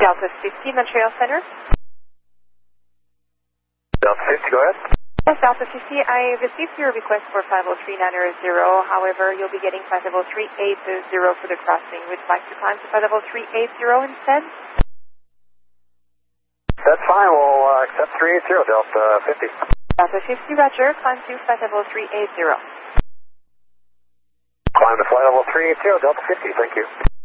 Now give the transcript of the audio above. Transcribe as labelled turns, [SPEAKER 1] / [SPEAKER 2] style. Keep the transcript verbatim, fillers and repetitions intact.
[SPEAKER 1] Delta fifty, Montreal Center.
[SPEAKER 2] Delta fifty, go ahead.
[SPEAKER 1] Yes, Delta fifty, I received your request for five oh three nine zero. However, you'll be getting five oh three eight zero for the crossing. Would you like to climb to five oh three eight zero instead?
[SPEAKER 2] That's fine. We'll uh, accept three eighty, Delta fifty.
[SPEAKER 1] Delta fifty, Roger. Climb to five oh three eight zero.
[SPEAKER 2] Climb to flight level three eighty, Delta fifty. Thank you.